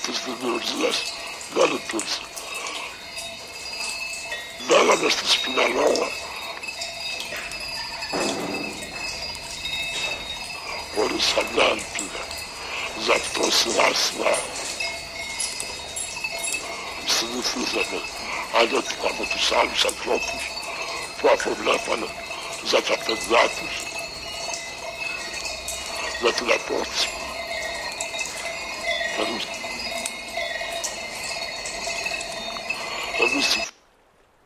της δημιουργίας δεν λειτουργήσε. Μέναμε στη Σπιναλόγα χωρίς καμιά ελπίδα. Γι' αυτό σιγά σιγά συνηθίζαμε ανέτοιμα με τους άλλους ανθρώπους που αποβλέπανε για τα παιδιά τους, για την απόρριψη.